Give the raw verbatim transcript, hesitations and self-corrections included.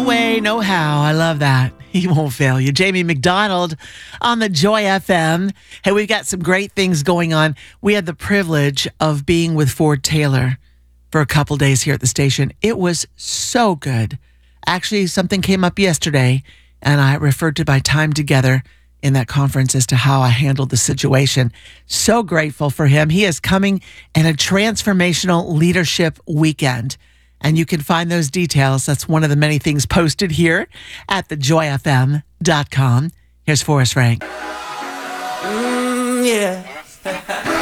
way, no how. I love that. He won't fail you. Jamie McDonald on the Joy F M. Hey, we've got some great things going on. We had the privilege of being with Ford Taylor for a couple days here at the station. It was so good. Actually, something came up yesterday, and I referred to my time together in that conference as to how I handled the situation. So grateful for him. He is coming in a transformational leadership weekend. And you can find those details. That's one of the many things posted here at the joy f m dot com. Here's Forrest Frank. Mm, yeah.